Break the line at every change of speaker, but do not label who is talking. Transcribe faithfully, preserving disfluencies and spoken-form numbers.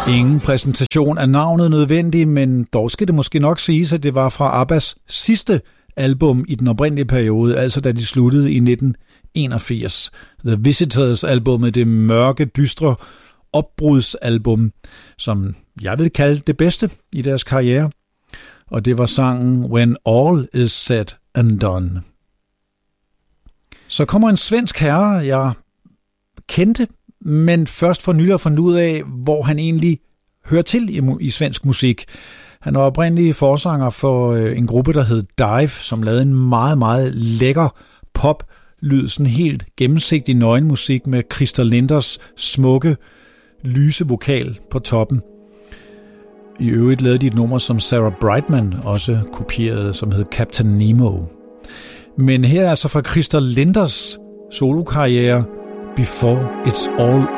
Ingen præsentation af navnet nødvendig, men dog skal det måske nok siges, at det var fra Abbas sidste album i den oprindelige periode, altså da de sluttede i nitten enogfirs. The Visitors albumet, det mørke, dystre opbrudsalbum, som jeg vil kalde det bedste i deres karriere. Og det var sangen When All Is Said and Done. Så kommer en svensk herre, jeg kendte, men først for nylig at finde ud af, hvor han egentlig hører til i, i svensk musik. Han var oprindelig forsanger for en gruppe, der hed Dive, som lavede en meget, meget lækker pop-lyd, sådan helt gennemsigtig nøgenmusik med Christer Linders smukke, lyse vokal på toppen. I øvrigt lavede de et nummer, som Sarah Brightman også kopierede, som hed Captain Nemo. Men her er altså fra Christer Linders solokarriere Before It's All